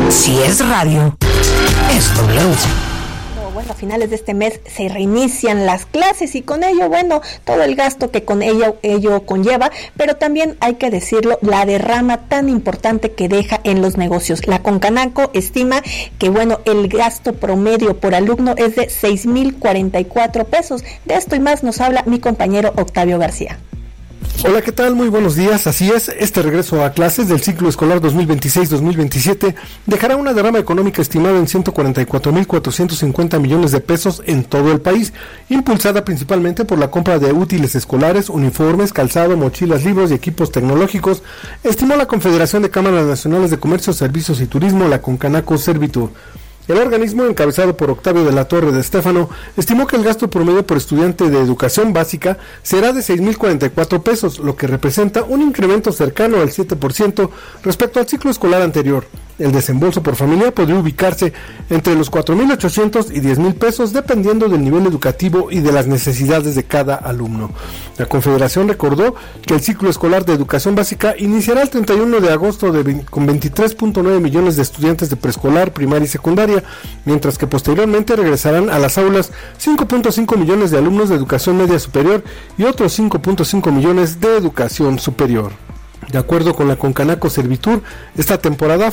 Si es radio, es W. Bueno, a finales de este mes se reinician las clases y con ello, bueno, todo el gasto que con ello conlleva, pero también hay que decirlo, la derrama tan importante que deja en los negocios. La Concanaco estima que, bueno, el gasto promedio por alumno es de 6,044 pesos. De esto y más nos habla mi compañero Octavio García. Hola, ¿qué tal? Muy buenos días. Así es, este regreso a clases del ciclo escolar 2026-2027 dejará una derrama económica estimada en 144,450 millones de pesos en todo el país, impulsada principalmente por la compra de útiles escolares, uniformes, calzado, mochilas, libros y equipos tecnológicos, estimó la Confederación de Cámaras Nacionales de Comercio, Servicios y Turismo, la Concanaco Servitur. El organismo, encabezado por Octavio de la Torre de Estéfano, estimó que el gasto promedio por estudiante de educación básica será de 6,044 pesos, lo que representa un incremento cercano al 7% respecto al ciclo escolar anterior. El desembolso por familia podría ubicarse entre los 4,800 y 10,000 pesos, dependiendo del nivel educativo y de las necesidades de cada alumno. La Confederación recordó que el ciclo escolar de educación básica iniciará el 31 de agosto con 23,9 millones de estudiantes de preescolar, primaria y secundaria, mientras que posteriormente regresarán a las aulas 5,5 millones de alumnos de educación media superior y otros 5,5 millones de educación superior. De acuerdo con la Concanaco Servitur, esta temporada